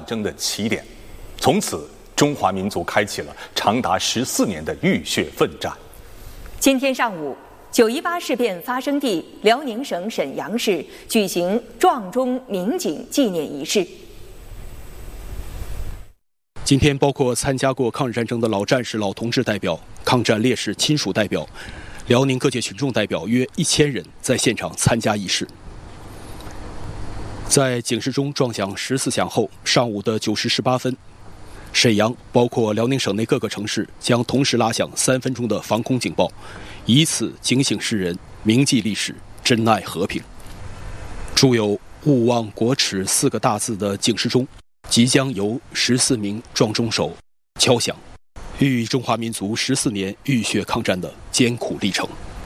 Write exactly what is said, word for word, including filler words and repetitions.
争的起点。从此，中华民族开启了长达十四年的浴血奋战。 今天上午，九一八事变发生地辽宁省沈阳市举行壮中民警纪念仪式。 今天，包括参加过抗日战争的老战士、老同志代表、抗战烈士亲属代表、辽宁各界群众代表约一千人在现场参加仪式。在警示钟撞响十四响后，上午的九时十八分，沈阳包括辽宁省内各个城市将同时拉响三分钟的防空警报，以此警醒世人铭记历史，珍爱和平。铸有勿忘国耻四个大字的警示钟即将由十四名撞钟手敲响，寓意中华民族十四年浴血抗战的艰苦历程。